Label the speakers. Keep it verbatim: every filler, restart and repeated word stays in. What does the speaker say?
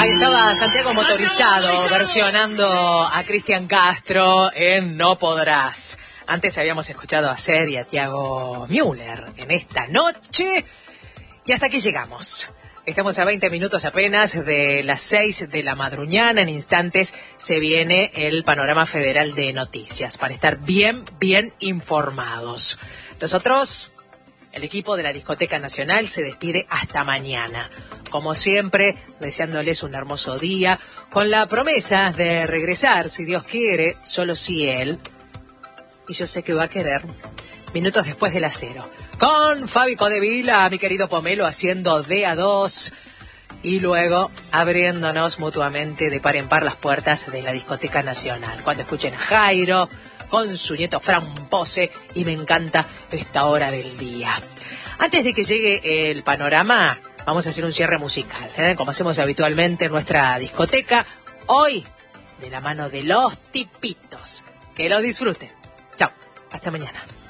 Speaker 1: Ahí estaba Santiago Motorizado versionando a Cristian Castro en No Podrás. Antes habíamos escuchado a Ser y a Thiago Müller en Esta Noche. Y hasta aquí llegamos. Estamos a veinte minutos apenas de las seis de la madruñana. En instantes se viene el panorama federal de noticias para estar bien, bien informados. Nosotros, el equipo de la Discoteca Nacional, se despide hasta mañana. Como siempre, deseándoles un hermoso día, con la promesa de regresar, si Dios quiere, solo si Él, y yo sé que va a querer, minutos después de las cero. Con Fabi Codevila, mi querido Pomelo, haciendo de a dos, y luego abriéndonos mutuamente de par en par las puertas de la Discoteca Nacional. Cuando escuchen a Jairo, con su nieto Fran Pose, y me encanta esta hora del día. Antes de que llegue el panorama, vamos a hacer un cierre musical, ¿eh? Como hacemos habitualmente en nuestra discoteca. Hoy, de la mano de Los Tipitos. Que lo disfruten. Chao, hasta mañana.